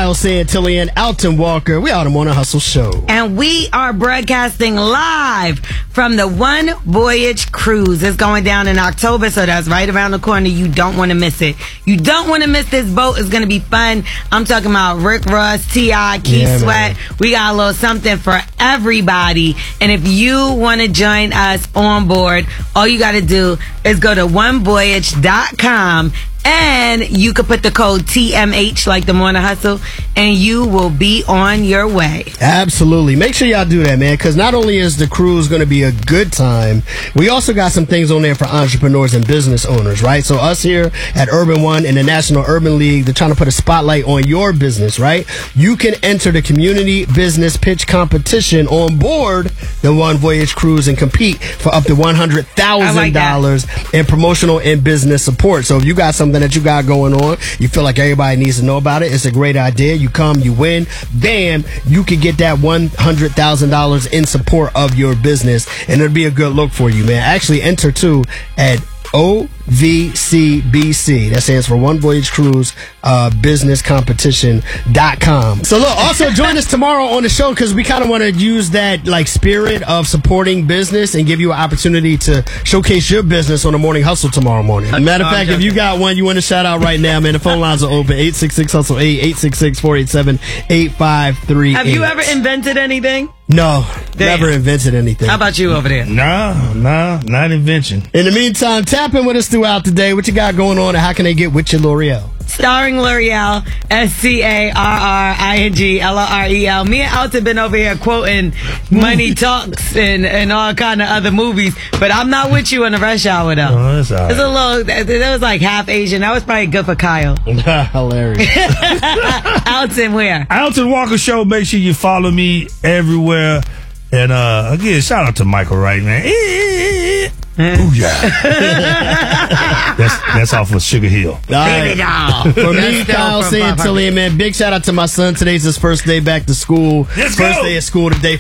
Kyle Santilli and Alton Walker. We are the Morning Hustle Show. And we are broadcasting live from the One Voyage Cruise. It's going down in October, so that's right around the corner. You don't want to miss it. You don't want to miss this boat. It's going to be fun. I'm talking about Rick Ross, T.I., Keith Sweat. Man. We got a little something for everybody. And if you want to join us on board, all you got to do is go to onevoyage.com. And you could put the code TMH, like the Morning Hustle, and you will be on your way. Absolutely. Make sure y'all do that, man, because not only is the cruise going to be a good time, we also got some things on there for entrepreneurs and business owners, right? So us here at Urban One and the National Urban League, they're trying to put a spotlight on your business, right? You can enter the Community Business Pitch Competition on board the One Voyage Cruise and compete for up to $100,000 in promotional and business support. So if you got something that you got going on, you feel like everybody needs to know about it, it's a great idea. You come, you win, bam, you can get that $100,000 in support of your business, and it'll be a good look for you, man. Actually, enter too at OVCBC. That stands for One Voyage Cruise Business Competition.com. So look, also join us tomorrow on the show, because we kind of want to use that like spirit of supporting business and give you an opportunity to showcase your business on the Morning Hustle tomorrow morning. Matter of fact, if you got one you want to shout out right now, man, the phone lines are open. 866-HUSTLE-8, 866-487-8538. Have you ever invented anything? No, never invented anything. How about you over there? No, not invention. In the meantime, tap in with us throughout the day. What you got going on, and how can they get with you, L'Oreal? Starring L'Oreal, SCARRINGLOREL. Me and Alton been over here quoting Money Talks and all kind of other movies, but I'm not with you in the rush hour though. Oh, that's all right. It's a little. That was like half Asian. That was probably good for Kyle. Hilarious. Alton, where? Alton Walker Show. Make sure you follow me everywhere. And again, shout out to Michael Wright, man. Ooh, yeah. that's off of Sugar Hill. All right. For me, Kyle Santilli, man, big shout out to my son. Today's his first day back to school. Let's first go. Day of school today.